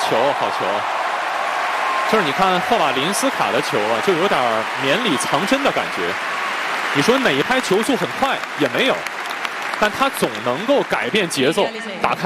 球，好球！就是你看赫瓦林斯卡的球啊，就有点绵里藏针的感觉。你说哪一拍球速很快也没有，但他总能够改变节奏，打开。